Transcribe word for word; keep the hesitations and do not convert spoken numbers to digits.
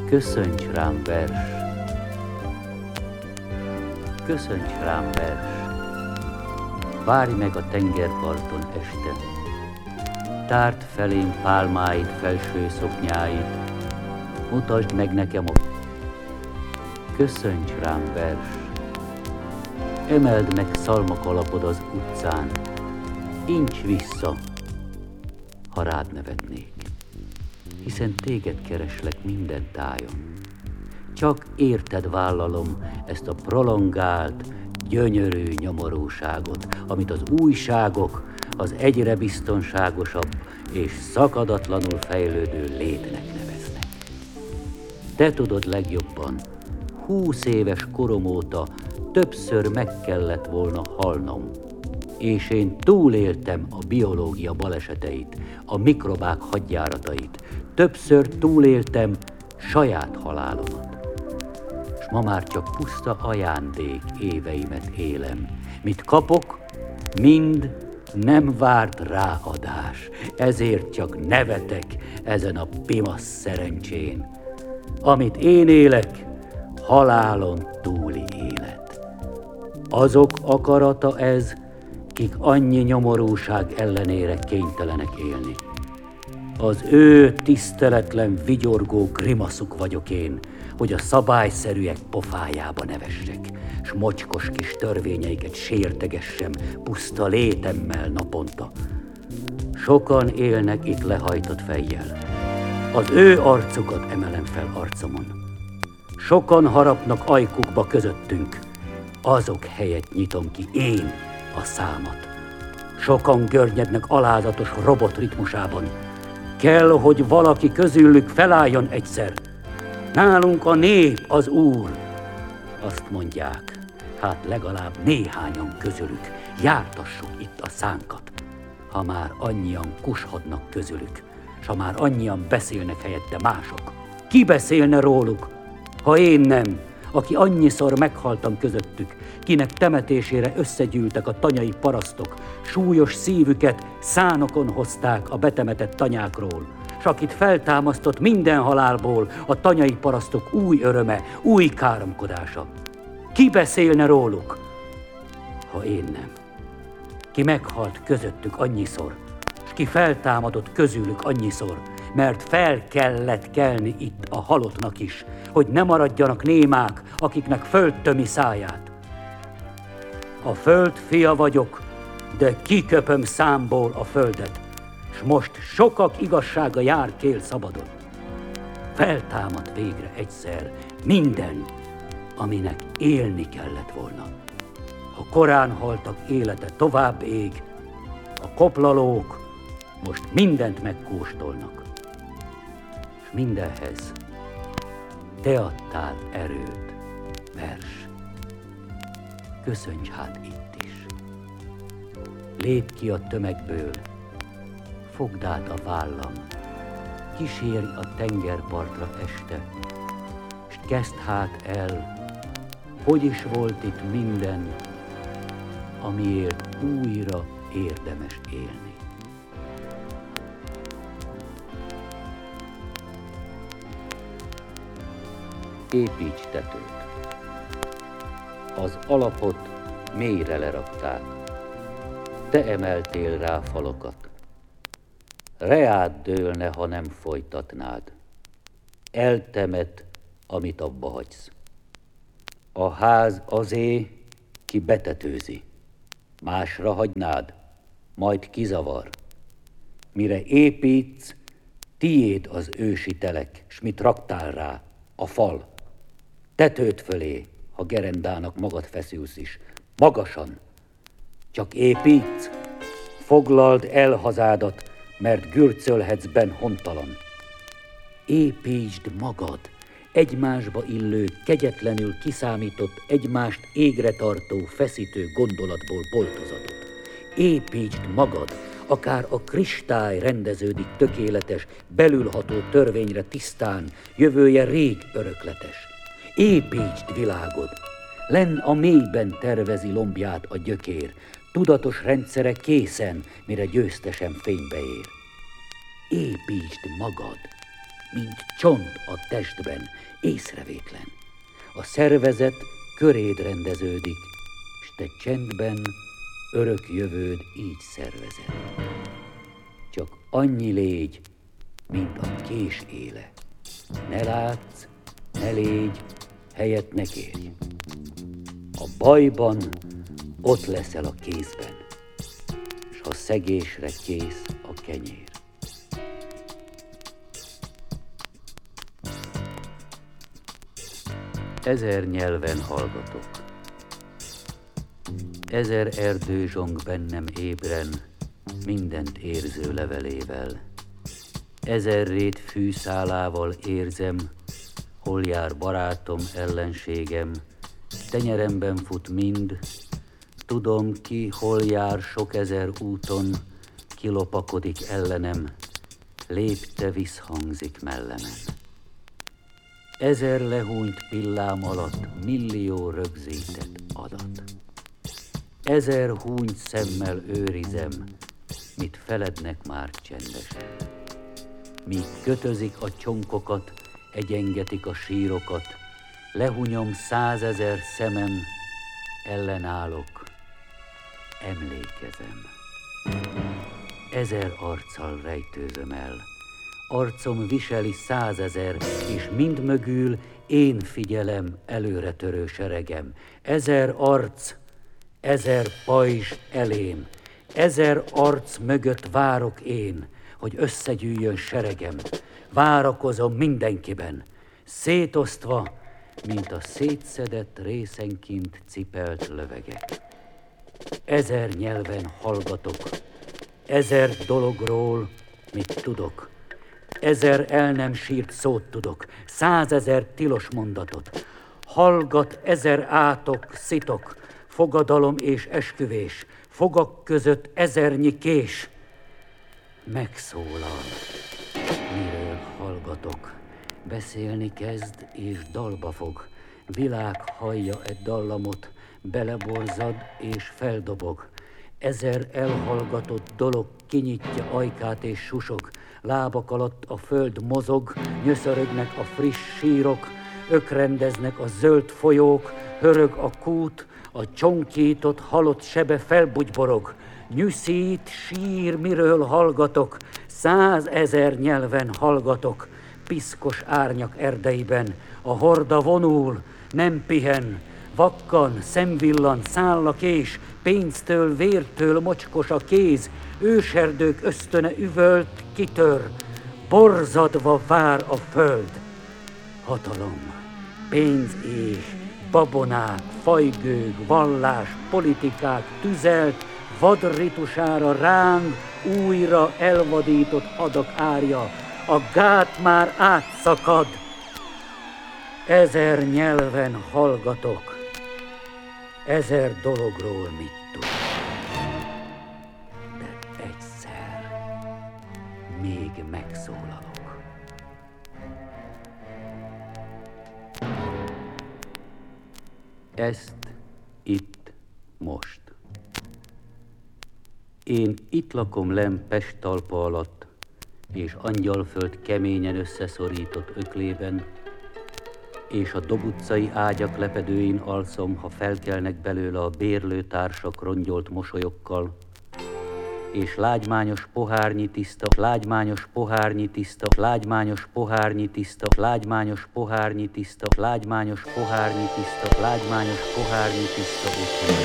Köszönts rám vers, köszönts rám vers, várj meg a tengerparton este, tárt felém pálmáid felső szoknyáit, mutasd meg nekem a... Köszönts rám vers, emeld meg szalmakalapod az utcán, incs vissza, ha rád nevetnék, hiszen téged kereslek minden tájon. Csak érted vállalom ezt a prolongált, gyönyörű nyomorúságot, amit az újságok az egyre biztonságosabb és szakadatlanul fejlődő létnek neveznek. Te tudod legjobban, húsz éves korom óta többször meg kellett volna halnom, és én túléltem a biológia baleseteit, a mikrobák hadjáratait, többször túléltem saját halálomat. S ma már csak puszta ajándék éveimet élem. Mit kapok, mind nem várt ráadás, ezért csak nevetek ezen a pimasz szerencsén. Amit én élek, halálon túli élet. Azok akarata ez, kik annyi nyomorúság ellenére kénytelenek élni. Az ő tiszteletlen, vigyorgó grimaszuk vagyok én, hogy a szabályszerűek pofájába nevessek, s mocskos kis törvényeiket sértegessem puszta létemmel naponta. Sokan élnek itt lehajtott fejjel. Az ő arcukat emelem fel arcomon. Sokan harapnak ajkukba közöttünk. Azok helyett nyitom ki én a számat. Sokan görnyednek alázatos robot ritmusában. Kell, hogy valaki közülük felálljon egyszer. Nálunk a nép az úr. Azt mondják, hát legalább néhányan közülük jártassuk itt a szánkat. Ha már annyian kushodnak közülük, s ha már annyian beszélnek helyette mások. Ki beszélne róluk, ha én nem, aki annyiszor meghaltam közöttük, kinek temetésére összegyűltek a tanyai parasztok, súlyos szívüket szánokon hozták a betemetett tanyákról, s akit feltámasztott minden halálból a tanyai parasztok új öröme, új káromkodása. Ki beszélne róluk, ha én nem? Ki meghalt közöttük annyiszor, s ki feltámadott közülük annyiszor, mert fel kellett kelni itt a halottnak is, hogy ne maradjanak némák, akiknek föld tömi száját. A föld fia vagyok, de kiköpöm számból a földet, s most sokak igazsága jár kél szabadon. Feltámad végre egyszer minden, aminek élni kellett volna. A korán haltak élete tovább ég, a koplalók most mindent megkóstolnak. S mindenhez te adtál erőt, vers. Köszönts hát itt is. Lépj ki a tömegből, fogd át a vállam, kísérj a tengerpartra este, s kezd hát el, hogy is volt itt minden, amiért újra érdemes élni. Építs tetőt. Az alapot mélyre lerakták. Te emeltél rá falakat. Reád dőlne, ha nem folytatnád. Eltemet, amit abba hagysz. A ház azé, ki betetőzi. Másra hagynád, majd kizavar. Mire építsz, tiéd az ősi telek, s mit raktál rá, a fal. Tetőd fölé, ha gerendának magad feszülsz is, magasan. Csak építsz, foglald el hazádat, mert gürcölhetsz benn hontalan. Építsd magad, egymásba illő, kegyetlenül kiszámított, egymást égre tartó, feszítő gondolatból boltozatot. Építsd magad, akár a kristály rendeződik tökéletes, belülható törvényre tisztán, jövője rég örökletes. Építsd világod, lenn a mélyben tervezi lombját a gyökér, tudatos rendszere készen, mire győztesen fénybe ér. Építsd magad, mint csont a testben, észrevétlen. A szervezet köréd rendeződik, s te csendben örök jövőd így szervezed. Csak annyi légy, mint a kés éle. Ne látsz, ne légy, helyet ne kérj. A bajban ott leszel a kézben, s ha szegésre kész a kenyér. Ezer nyelven hallgatok, ezer erdő zsong bennem ébren, mindent érző levelével. Ezer rét fűszálával érzem, hol jár barátom, ellenségem, tenyeremben fut mind, tudom ki, hol jár sok ezer úton, kilopakodik ellenem, lépte visszhangzik mellemen. Ezer lehúnyt pillám alatt millió rögzített adat. Ezer húnyt szemmel őrizem, mit felednek már csendesen. Míg kötözik a csonkokat, egyengetik a sírokat, lehunyom százezer szemem, ellenállok, emlékezem. Ezer arccal rejtőzöm el, arcom viseli százezer, és mind mögül én figyelem előretörő seregem. Ezer arc, ezer pajzs elém, ezer arc mögött várok én, hogy összegyűjjön seregem. Várakozom mindenkiben, szétosztva, mint a szétszedett részenként cipelt lövegek. Ezer nyelven hallgatok, ezer dologról, mit tudok, ezer el nem sírt szót tudok, százezer tilos mondatot. Hallgat ezer átok, szitok, fogadalom és esküvés, fogak között ezernyi kés. Megszólal, miről hallgatok, beszélni kezd és dalba fog. Világ hallja egy dallamot, beleborzad és feldobog. Ezer elhallgatott dolog kinyitja ajkát és susog, lábak alatt a föld mozog, nyöszörögnek a friss sírok, ökrendeznek a zöld folyók, hörög a kút, a csonkított halott sebe felbugyborog. Nyűszít, sír, miről hallgatok, százezer nyelven hallgatok, piszkos árnyak erdeiben, a horda vonul, nem pihen, vakkan, szemvillant, száll a kés, pénztől, vértől mocskos a kéz, őserdők ösztöne üvölt, kitör, borzadva vár a föld. Hatalom, pénz és babonák, fajgők, vallás, politikák tüzelt, vadritusára ráng újra elvadított adak árja, a gát már átszakad. Ezer nyelven hallgatok, ezer dologról mit tud. De egyszer még megszólalok. Ezt itt most. Én itt lakom len Pest talpa alatt, és Angyalföld keményen összeszorított öklében, és a Dob utcai ágyak lepedőin alszom, ha felkelnek belőle a bérlőtársak rongyolt mosolyokkal, és lágymányos pohárnyi tiszta, lágymányos pohárnyi tiszta, lágymányos pohárnyi tiszta, lágymányos pohárnyi tiszta, lágymányos pohárnyi tiszta, lágymányos pohárnyi tiszta,